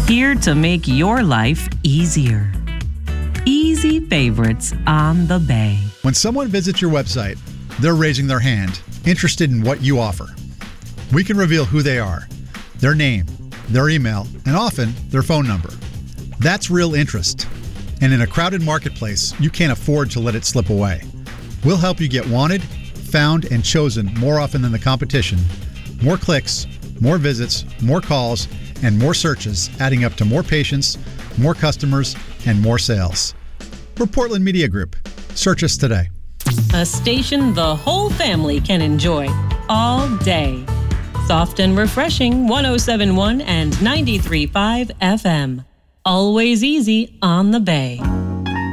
here to make your life easier. Easy Favorites on the Bay. When someone visits your website, they're raising their hand, interested in what you offer. We can reveal who they are, their name, their email, and often their phone number. That's real interest. And in a crowded marketplace, you can't afford to let it slip away. We'll help you get wanted, found, and chosen more often than the competition. More clicks, more visits, more calls, and more searches, adding up to more patients, more customers, and more sales. We're Portland Media Group. Search us today. A station the whole family can enjoy all day. Soft and refreshing 107.1 and 93.5 FM. Always easy on the Bay.